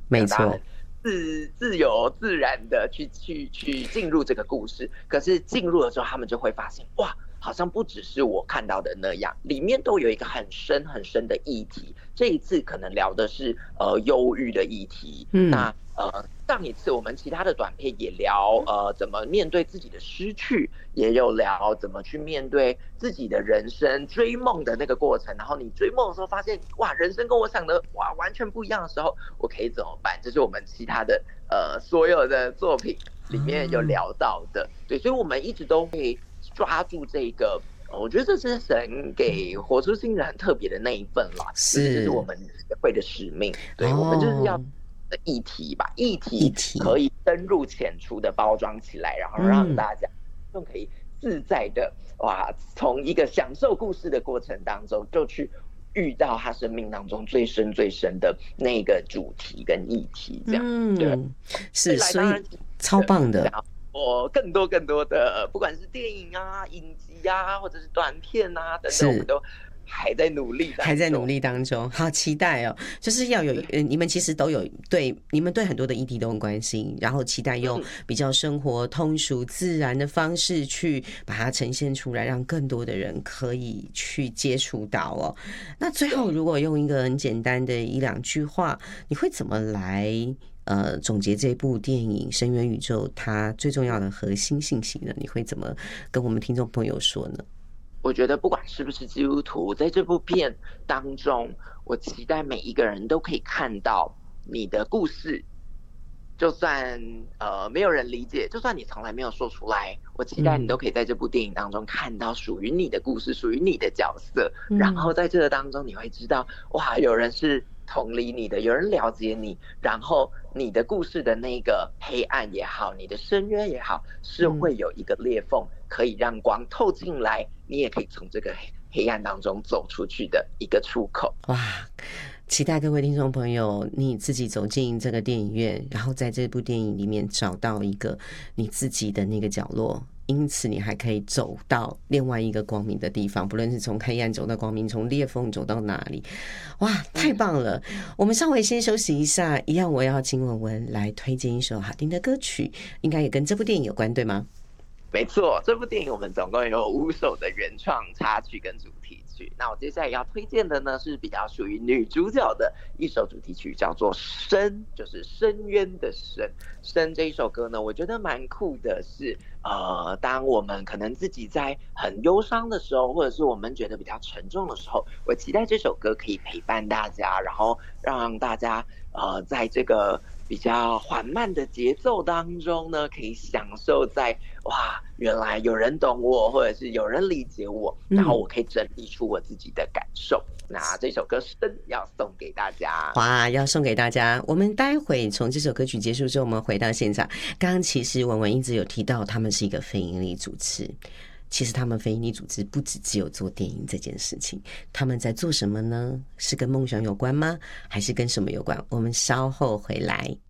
没错。 自由自然的去进入这个故事。可是进入了之后，他们就会发现，哇，好像不只是我看到的那样，里面都有一个很深很深的议题。这一次可能聊的是忧郁的议题。那上一次我们其他的短片也聊怎么面对自己的失去，也有聊怎么去面对自己的人生追梦的那个过程。然后你追梦的时候发现，哇，人生跟我想的哇完全不一样的时候，我可以怎么办？这是我们其他的所有的作品里面有聊到的。对，所以我们一直都会抓住这个。我觉得这是神给活出新人很特别的那一份啦，就是这是我们协会的使命。对，我们就是要议题吧，议题可以深入浅出的包装起来，然后让大家就可以自在的哇，从一个享受故事的过程当中，就去遇到他生命当中最深最深的那个主题跟议题，这样。对， 是，所以超棒的。 更多的，不管是电影啊、影集啊，或者是短片啊等等，我们都还在努力当中， 好期待哦！就是要有你们其实都有你们对很多的议题都很关心，然后期待用比较生活通俗自然的方式去把它呈现出来，让更多的人可以去接触到哦。那最后如果用一个很简单的一两句话，你会怎么来总结这部电影《深渊宇宙》它最重要的核心信息呢？你会怎么跟我们听众朋友说呢？ 我觉得不管是不是基督徒，在这部片当中，我期待每一个人都可以看到你的故事，就算没有人理解，就算你从来没有说出来，我期待你都可以在这部电影当中看到属于你的故事，属于你的角色。然后在这个当中，你会知道，哇，有人是同理你的，有人了解你，然后你的故事的那个黑暗也好，你的深渊也好，是会有一个裂缝可以让光透进来，你也可以从这个黑暗当中走出去的一个出口。 哇，期待各位听众朋友你自己走进这个电影院，然后在这部电影里面找到一个你自己的那个角落，因此你还可以走到另外一个光明的地方，不论是从黑暗走到光明，从裂缝走到哪里。哇，太棒了！我们稍微先休息一下，一样我要请文文来推荐一首好听的歌曲，应该也跟这部电影有关，对吗？ 没错，这部电影我们总共有5首的原创插曲跟主题曲。那我接下来要推荐的呢，是比较属于女主角的一首主题曲，叫做《深》，就是深渊的深。深这一首歌呢，我觉得蛮酷的是，当我们可能自己在很忧伤的时候，或者是我们觉得比较沉重的时候，我期待这首歌可以陪伴大家，然后让大家在这个比较缓慢的节奏当中呢，可以享受在哇，原来有人懂我，或者是有人理解我，然后我可以整理出我自己的感受。那这首歌《深》要送给大家， 哇，要送给大家。我们待会从这首歌曲结束之后，我们回到现场。刚刚其实文文一直有提到，他们是一个非营利组织。其实他们非营利组织不只有做电影这件事情，他们在做什么呢？是跟梦想有关吗？还是跟什么有关？我们稍后回来。